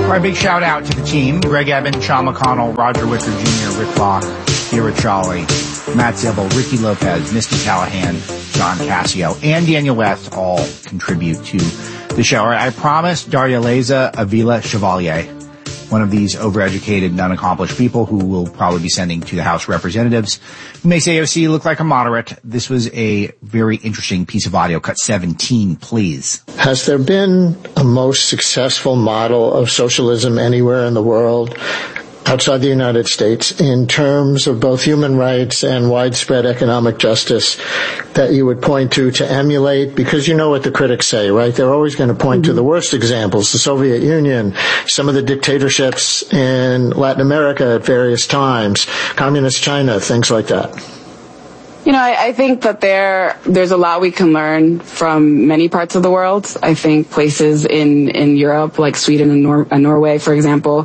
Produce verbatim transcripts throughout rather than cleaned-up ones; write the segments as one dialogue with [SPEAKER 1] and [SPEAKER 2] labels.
[SPEAKER 1] All right, big shout out to the team. Greg Evan, Sean McConnell, Roger Wicker Junior, Rick Locke, Ira Chawley, Matt Zibel, Ricky Lopez, Misty Callahan, John Cassio, and Daniel West all contribute to the show. All right, I promised Daria Leza Avila Chevalier, one of these overeducated and unaccomplished people who will probably be sending to the House of Representatives, who makes A O C look like a moderate. This was a very interesting piece of audio. Cut seventeen, please.
[SPEAKER 2] Has there been a most successful model of socialism anywhere in the world outside the United States in terms of both human rights and widespread economic justice that you would point to to emulate? Because you know what the critics say, right? They're always going to point mm-hmm. to the worst examples, the Soviet Union, some of the dictatorships in Latin America at various times, communist China, things like that.
[SPEAKER 3] You know, I, I think that there there's a lot we can learn from many parts of the world. I think places in, in Europe, like Sweden and, Nor- and Norway, for example.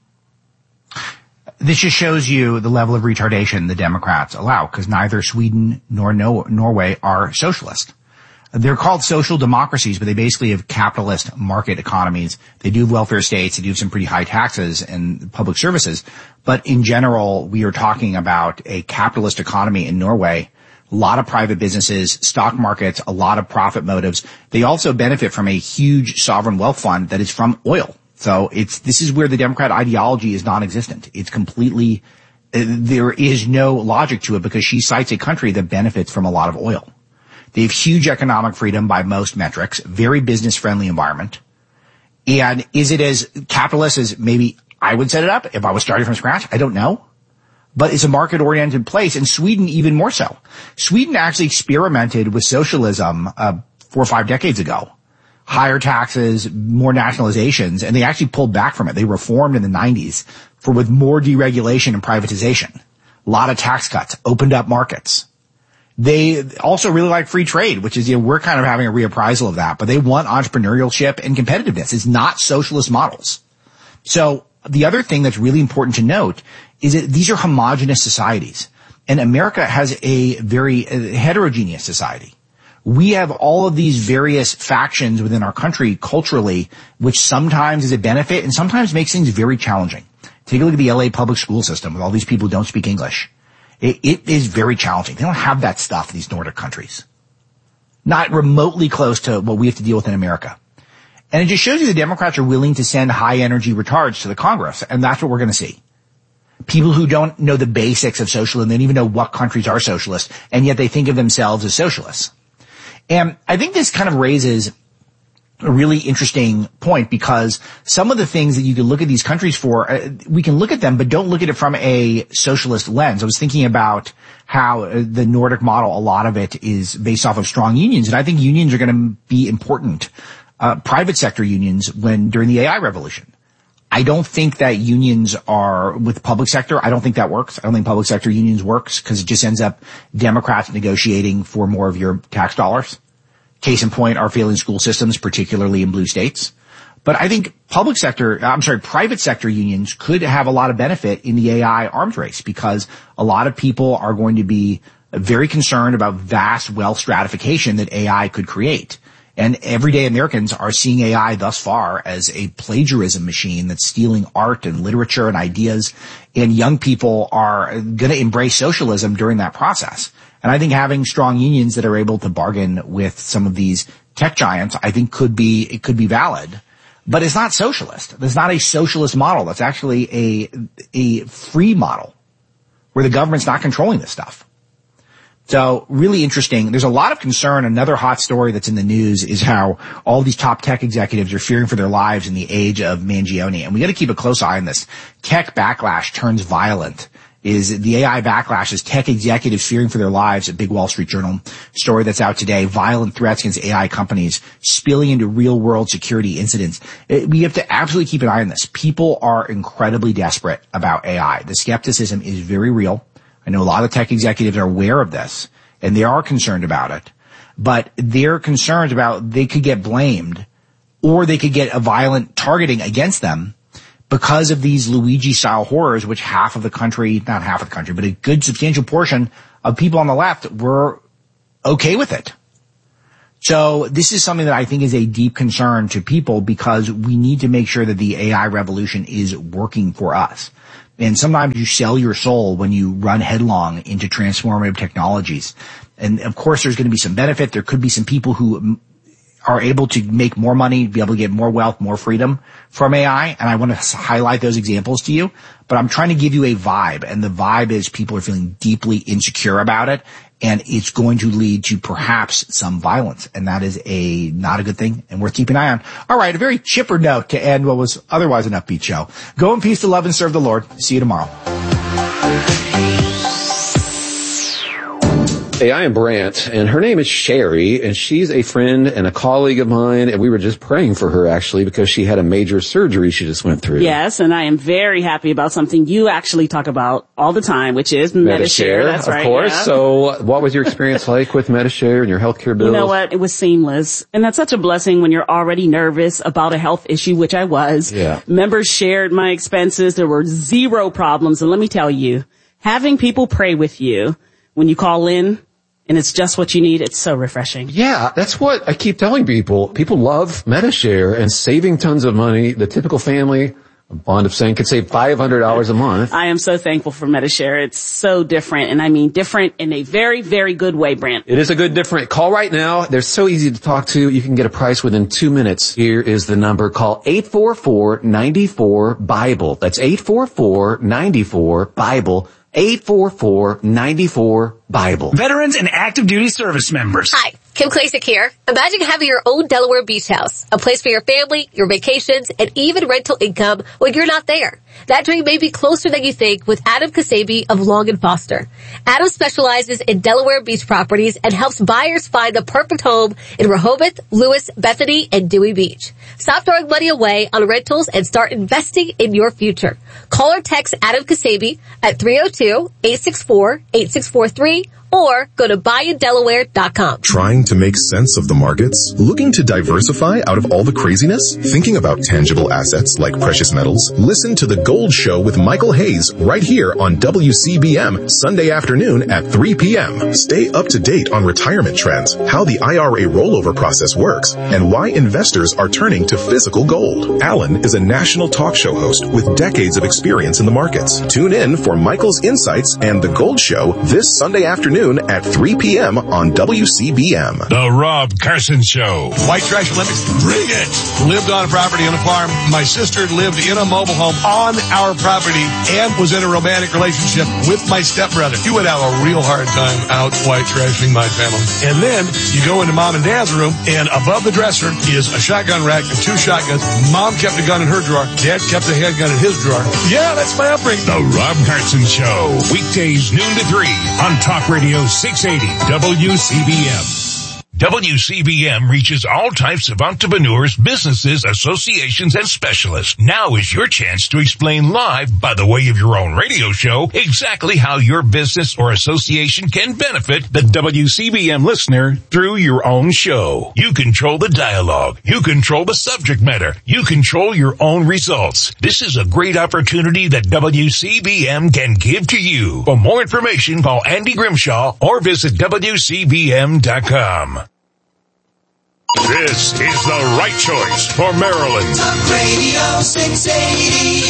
[SPEAKER 1] This just shows you the level of retardation the Democrats allow, because neither Sweden nor no- Norway are socialist. They're called social democracies, but they basically have capitalist market economies. They do have welfare states. They do have some pretty high taxes and public services. But in general, we are talking about a capitalist economy in Norway. A lot of private businesses, stock markets, a lot of profit motives. They also benefit from a huge sovereign wealth fund that is from oil. So it's, this is where the Democrat ideology is non-existent. It's completely, uh, there is no logic to it, because she cites a country that benefits from a lot of oil. They have huge economic freedom by most metrics, very business-friendly environment. And is it as capitalist as maybe I would set it up if I was starting from scratch? I don't know. But it's a market-oriented place, and Sweden even more so. Sweden actually experimented with socialism uh, four or five decades ago. Higher taxes, more nationalizations, and they actually pulled back from it. They reformed in the nineties for with more deregulation and privatization. A lot of tax cuts, opened up markets. They also really like free trade, which is, you know, we're kind of having a reappraisal of that, but they want entrepreneurship and competitiveness. It's not socialist models. So the other thing that's really important to note is that these are homogenous societies, and America has a very uh, heterogeneous society. We have all of these various factions within our country culturally, which sometimes is a benefit and sometimes makes things very challenging. Take a look at the L A public school system with all these people who don't speak English. It, it is very challenging. They don't have that stuff in these Nordic countries. Not remotely close to what we have to deal with in America. And it just shows you the Democrats are willing to send high-energy retards to the Congress, and that's what we're going to see. People who don't know the basics of socialism, they don't even know what countries are socialist, and yet they think of themselves as socialists. And I think this kind of raises a really interesting point, because some of the things that you can look at these countries for, uh, we can look at them, but don't look at it from a socialist lens. I was thinking about how uh, the Nordic model, a lot of it is based off of strong unions, and I think unions are going to be important, uh, private sector unions, when during the A I revolution. I don't think that unions are with public sector. I don't think that works. I don't think public sector unions works, because it just ends up Democrats negotiating for more of your tax dollars. Case in point, our failing school systems, particularly in blue states. But I think public sector, I'm sorry, private sector unions could have a lot of benefit in the A I arms race, because a lot of people are going to be very concerned about vast wealth stratification that A I could create. And everyday Americans are seeing A I thus far as a plagiarism machine that's stealing art and literature and ideas. And young people are going to embrace socialism during that process. And I think having strong unions that are able to bargain with some of these tech giants, I think could be, it could be valid. But it's not socialist. It's not a socialist model. That's actually a, a free model where the government's not controlling this stuff. So really interesting. There's a lot of concern. Another hot story that's in the news is how all these top tech executives are fearing for their lives in the age of Mangione. And we got to keep a close eye on this. Tech backlash turns violent. Is the A I backlash is tech executives fearing for their lives. A big Wall Street Journal story that's out today. Violent threats against A I companies spilling into real world security incidents. It, we have to absolutely keep an eye on this. People are incredibly desperate about A I. The skepticism is very real. I know a lot of tech executives are aware of this, and they are concerned about it. But they're concerned about they could get blamed, or they could get a violent targeting against them because of these Luigi-style horrors, which half of the country, not half of the country, but a good substantial portion of people on the left were okay with it. So this is something that I think is a deep concern to people because we need to make sure that the A I revolution is working for us. And sometimes you sell your soul when you run headlong into transformative technologies. And of course, there's going to be some benefit. There could be some people who are able to make more money, be able to get more wealth, more freedom from A I. And I want to highlight those examples to you. But I'm trying to give you a vibe. And the vibe is people are feeling deeply insecure about it. And it's going to lead to perhaps some violence. And that is a not a good thing and worth keeping an eye on. All right, a very chipper note to end what was otherwise an upbeat show. Go in peace to love and serve the Lord. See you tomorrow.
[SPEAKER 4] Hey, I am Brant, and her name is Sherry, and she's a friend and a colleague of mine, and we were just praying for her, actually, because she had a major surgery she just went through.
[SPEAKER 5] Yes, and I am very happy about something you actually talk about all the time, which is Medi-Share.
[SPEAKER 4] Medi-Share,
[SPEAKER 5] That's
[SPEAKER 4] of
[SPEAKER 5] right,
[SPEAKER 4] course.
[SPEAKER 5] yeah.
[SPEAKER 4] So what was your experience like with Medi-Share and your healthcare bills?
[SPEAKER 5] You know what? It was seamless. And that's such a blessing when you're already nervous about a health issue, which I was.
[SPEAKER 4] Yeah.
[SPEAKER 5] Members shared my expenses. There were zero problems. And let me tell you, having people pray with you when you call in, and it's just what you need, it's so refreshing.
[SPEAKER 4] Yeah, that's what I keep telling people. People love Medi-Share and saving tons of money. The typical family, I'm fond of saying, could save five hundred dollars a month.
[SPEAKER 5] I am so thankful for Medi-Share. It's so different, and I mean different in a very, very good way, Brent.
[SPEAKER 4] It is a good different. Call right now. They're so easy to talk to. You can get a price within two minutes. Here is the number. Call eight four four, nine four, BIBLE. That's eight four four, nine four, BIBLE. eight four four, nine four, BIBLE.
[SPEAKER 6] Veterans and active duty service members.
[SPEAKER 7] Hi, Kim Klasick here. Imagine having your own Delaware beach house, a place for your family, your vacations, and even rental income when you're not there. That dream may be closer than you think with Adam Kasabi of Long and Foster. Adam specializes in Delaware beach properties and helps buyers find the perfect home in Rehoboth, Lewis, Bethany, and Dewey Beach. Stop throwing money away on rentals and start investing in your future. Call or text Adam Kasabi at three oh two, eight six four, eight six four three or go to buy in delaware dot com.
[SPEAKER 8] Trying to make sense of the markets? Looking to diversify out of all the craziness? Thinking about tangible assets like precious metals? Listen to The Gold Show with Michael Hayes right here on W C B M Sunday afternoon at three p.m. Stay up to date on retirement trends, how the I R A rollover process works, and why investors are turning to physical gold. Alan is a national talk show host with decades of experience in the markets. Tune in for Michael's insights and The Gold Show this Sunday afternoon at three p.m. on W C B M.
[SPEAKER 9] The Rob Carson Show.
[SPEAKER 10] White Trash Olympics, bring it! Lived on a property on a farm. My sister lived in a mobile home on our property and was in a romantic relationship with my stepbrother. You would have a real hard time out white trashing my family. And then you go into mom and dad's room, and above the dresser is a shotgun rack and two shotguns. Mom kept a gun in her drawer. Dad kept a handgun in his drawer. Yeah, that's my upbringing.
[SPEAKER 9] The Rob Carson Show. Weekdays noon to three on Talk Radio six eighty W C B M. W C B M reaches all types of entrepreneurs, businesses, associations, and specialists. Now is your chance to explain live, by the way of your own radio show, exactly how your business or association can benefit the W C B M listener through your own show. You control the dialogue. You control the subject matter. You control your own results. This is a great opportunity that W C B M can give to you. For more information, call Andy Grimshaw or visit W C B M dot com. This is the right choice for Maryland.
[SPEAKER 11] Talk Radio six eighty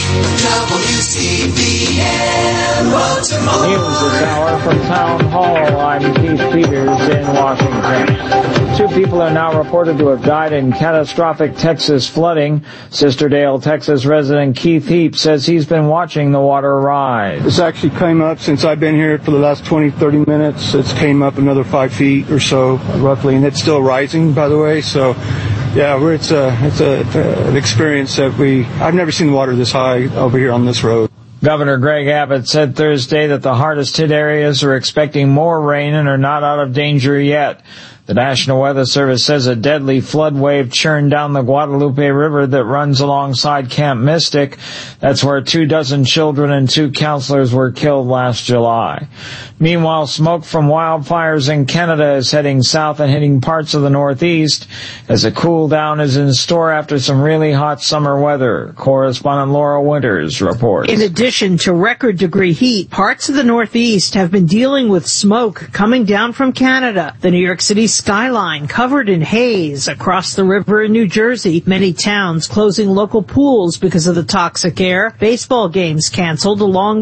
[SPEAKER 11] W C B M Baltimore.
[SPEAKER 12] News this hour from Town Hall. I'm Keith Peters in Washington. Two people are now reported to have died in catastrophic Texas flooding. Sisterdale, Texas resident Keith Heap says he's been watching the water rise.
[SPEAKER 13] This actually came up since I've been here for the last twenty, thirty minutes. It's came up another five feet or so, roughly, and it's still rising, by the way. So, yeah, we're, it's a it's a, an experience that we I've never seen the water this high over here on this road.
[SPEAKER 12] Governor Greg Abbott said Thursday that the hardest hit areas are expecting more rain and are not out of danger yet. The National Weather Service says a deadly flood wave churned down the Guadalupe River that runs alongside Camp Mystic. That's where two dozen children and two counselors were killed last July. Meanwhile, smoke from wildfires in Canada is heading south and hitting parts of the Northeast as a cool down is in store after some really hot summer weather. Correspondent Laura Winters reports.
[SPEAKER 14] In addition to record degree heat, parts of the Northeast have been dealing with smoke coming down from Canada. The New York City skyline covered in haze across the river in New Jersey. Many towns closing local pools because of the toxic air. Baseball games canceled along